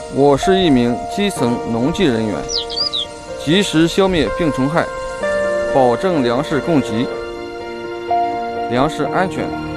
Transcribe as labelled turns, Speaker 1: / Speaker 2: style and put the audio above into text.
Speaker 1: 我是一名基层农技人员，及时消灭病虫害，保证粮食供给、粮食安全。